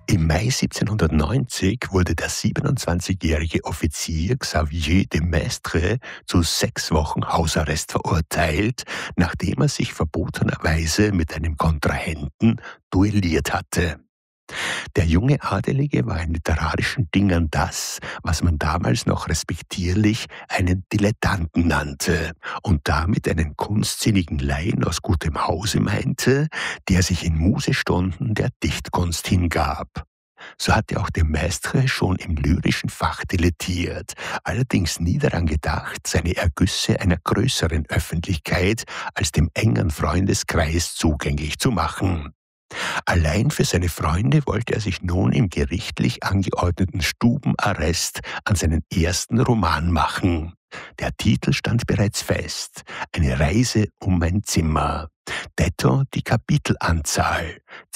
Im Mai 1790 wurde der 27-jährige Offizier Xavier de Maistre zu 6 Wochen Hausarrest verurteilt, nachdem er sich verbotenerweise mit einem Kontrahenten duelliert hatte. Der junge Adelige war in literarischen Dingen das, was man damals noch respektierlich einen Dilettanten nannte und damit einen kunstsinnigen Laien aus gutem Hause meinte, der sich in Mußestunden der Dichtkunst hingab. So hatte auch de Maistre schon im lyrischen Fach dilettiert, allerdings nie daran gedacht, seine Ergüsse einer größeren Öffentlichkeit als dem engen Freundeskreis zugänglich zu machen. Allein für seine Freunde wollte er sich nun im gerichtlich angeordneten Stubenarrest an seinen ersten Roman machen. Der Titel stand bereits fest: Eine Reise um mein Zimmer. Detto die Kapitelanzahl: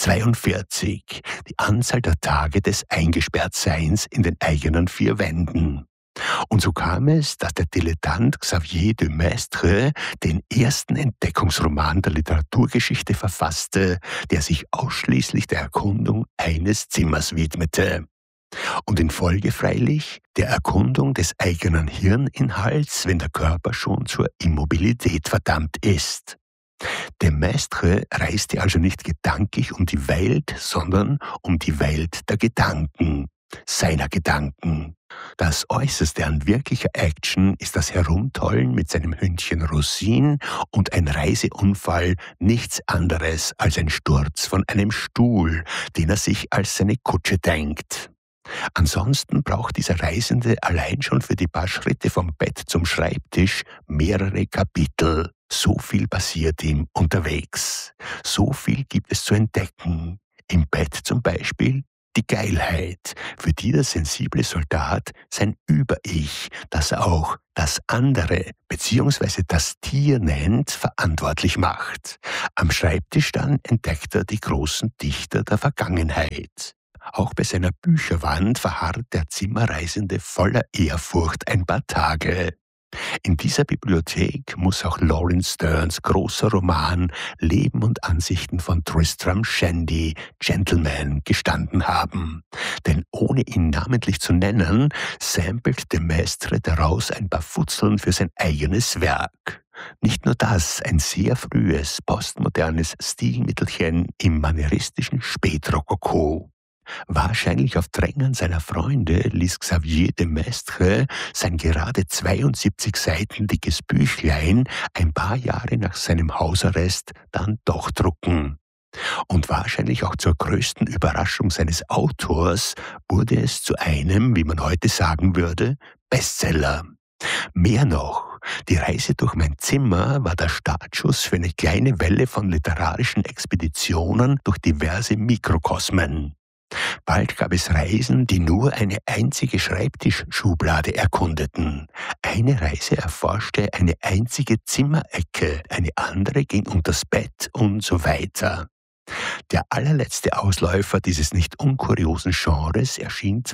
42, die Anzahl der Tage des Eingesperrtseins in den eigenen 4 Wänden. Und so kam es, dass der Dilettant Xavier de Maistre den ersten Entdeckungsroman der Literaturgeschichte verfasste, der sich ausschließlich der Erkundung eines Zimmers widmete. Und in Folge freilich der Erkundung des eigenen Hirninhalts, wenn der Körper schon zur Immobilität verdammt ist. De Maistre reiste also nicht gedanklich um die Welt, sondern um die Welt der Gedanken, seiner Gedanken. Das Äußerste an wirklicher Action ist das Herumtollen mit seinem Hündchen Rosine und ein Reiseunfall nichts anderes als ein Sturz von einem Stuhl, den er sich als seine Kutsche denkt. Ansonsten braucht dieser Reisende allein schon für die paar Schritte vom Bett zum Schreibtisch mehrere Kapitel. So viel passiert ihm unterwegs. So viel gibt es zu entdecken. Im Bett zum Beispiel die Geilheit, für die der sensible Soldat sein Über-Ich, das er auch das andere bzw. das Tier nennt, verantwortlich macht. Am Schreibtisch dann entdeckt er die großen Dichter der Vergangenheit. Auch bei seiner Bücherwand verharrt der Zimmerreisende voller Ehrfurcht ein paar Tage. In dieser Bibliothek muss auch Laurence Sternes großer Roman Leben und Ansichten von Tristram Shandy, Gentleman, gestanden haben. Denn ohne ihn namentlich zu nennen, samplet de Maistre daraus ein paar Futzeln für sein eigenes Werk. Nicht nur das, ein sehr frühes, postmodernes Stilmittelchen im manieristischen Spätrokoko. Wahrscheinlich auf Drängen seiner Freunde ließ Xavier de Maistre sein gerade 72 Seiten dickes Büchlein ein paar Jahre nach seinem Hausarrest dann doch drucken. Und wahrscheinlich auch zur größten Überraschung seines Autors wurde es zu einem, wie man heute sagen würde, Bestseller. Mehr noch, die Reise durch mein Zimmer war der Startschuss für eine kleine Welle von literarischen Expeditionen durch diverse Mikrokosmen. Bald gab es Reisen, die nur eine einzige Schreibtischschublade erkundeten. Eine Reise erforschte eine einzige Zimmerecke, eine andere ging unters Bett und so weiter. Der allerletzte Ausläufer dieses nicht unkuriosen Genres erschien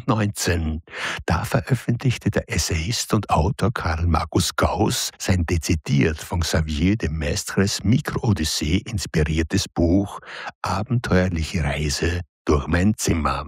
2019. Da veröffentlichte der Essayist und Autor Karl Markus Gauss sein dezidiert von Xavier de Maistres Mikro-Odyssee inspiriertes Buch Abenteuerliche Reise durch mein Zimmer.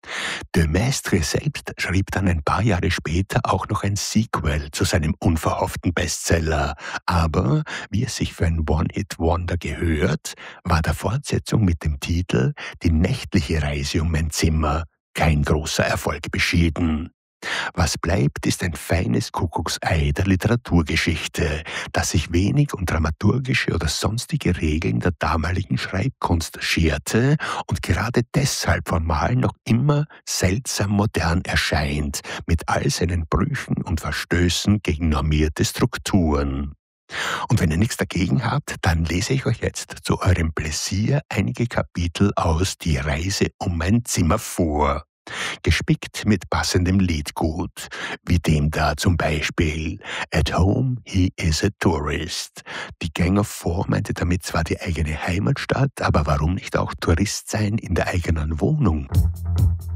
De Maistre selbst schrieb dann ein paar Jahre später auch noch ein Sequel zu seinem unverhofften Bestseller, aber, wie es sich für ein One-Hit-Wonder gehört, war der Fortsetzung mit dem Titel Die nächtliche Reise um mein Zimmer kein großer Erfolg beschieden. Was bleibt, ist ein feines Kuckucksei der Literaturgeschichte, das sich wenig um dramaturgische oder sonstige Regeln der damaligen Schreibkunst scherte und gerade deshalb formal noch immer seltsam modern erscheint, mit all seinen Brüchen und Verstößen gegen normierte Strukturen. Und wenn ihr nichts dagegen habt, dann lese ich euch jetzt zu eurem Pläsier einige Kapitel aus Die Reise um mein Zimmer vor. Gespickt mit passendem Liedgut, wie dem da zum Beispiel At home he is a tourist. Die Gang of Four meinte damit zwar die eigene Heimatstadt, aber warum nicht auch Tourist sein in der eigenen Wohnung?